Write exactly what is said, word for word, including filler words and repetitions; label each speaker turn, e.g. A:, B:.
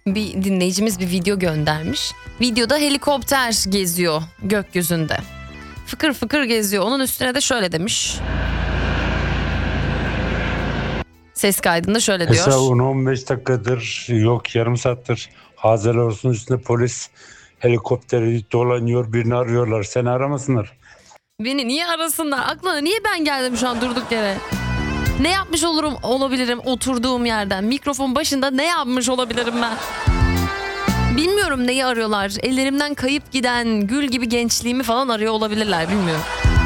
A: Bir dinleyicimiz bir video göndermiş. Videoda helikopter geziyor gökyüzünde. Fıkır fıkır geziyor. Onun üstüne de şöyle demiş. Ses kaydında şöyle diyor.
B: Mesela on on beş dakikadır, yok yarım saattir Hazel olsun üstünde polis helikopteri dolanıyor, birini arıyorlar. Seni aramasınlar.
A: Beni niye arasınlar? Aklına niye ben geldim şu an durduk yere? Ne yapmış olurum olabilirim oturduğum yerden? Mikrofon başında ne yapmış olabilirim ben? Bilmiyorum neyi arıyorlar. Ellerimden kayıp giden gül gibi gençliğimi falan arıyor olabilirler, bilmiyorum.